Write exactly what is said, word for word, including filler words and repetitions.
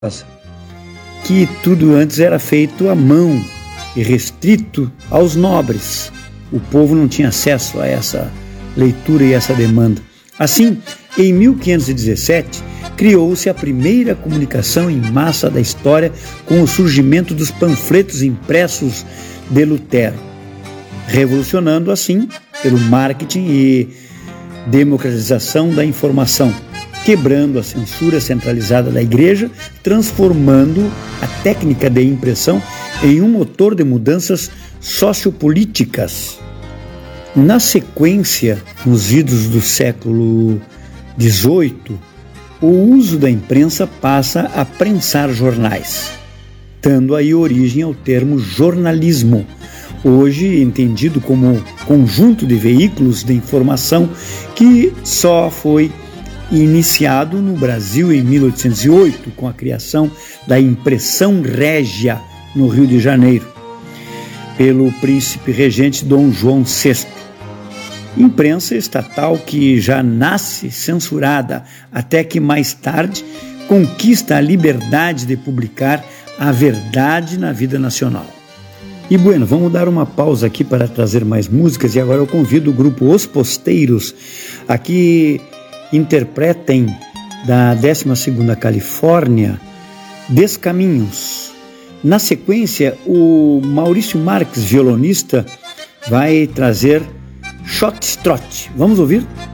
que tudo antes era feito à mão e restrito aos nobres. O povo não tinha acesso a essa leitura e essa demanda. Assim, em mil quinhentos e dezessete, criou-se a primeira comunicação em massa da história com o surgimento dos panfletos impressos de Lutero, revolucionando assim pelo marketing e democratização da informação, quebrando a censura centralizada da Igreja, transformando a técnica de impressão em um motor de mudanças sociopolíticas. Na sequência, nos idos do século dezoito, o uso da imprensa passa a prensar jornais, dando aí origem ao termo jornalismo, hoje entendido como conjunto de veículos de informação que só foi iniciado no Brasil em mil oitocentos e oito, com a criação da Impressão Régia no Rio de Janeiro, pelo príncipe regente Dom João sexto. Imprensa estatal que já nasce censurada, até que mais tarde conquista a liberdade de publicar a verdade na vida nacional. E bueno, vamos dar uma pausa aqui para trazer mais músicas, e agora eu convido o grupo Os Posteiros a que interpretem da décima segunda Califórnia Descaminhos. Na sequência, o Maurício Marques, violonista, vai trazer Shot Trot. Vamos ouvir?